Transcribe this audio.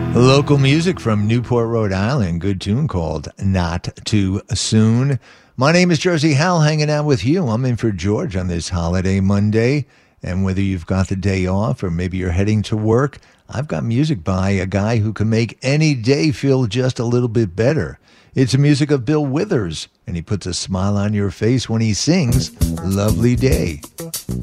Local music from Newport, Rhode Island. Good tune called Not Too Soon. My name is Jersey Hal, hanging out with you. I'm in for George on this holiday Monday. And whether you've got the day off or maybe you're heading to work, I've got music by a guy who can make any day feel just a little bit better. It's the music of Bill Withers, and he puts a smile on your face when he sings Lovely Day.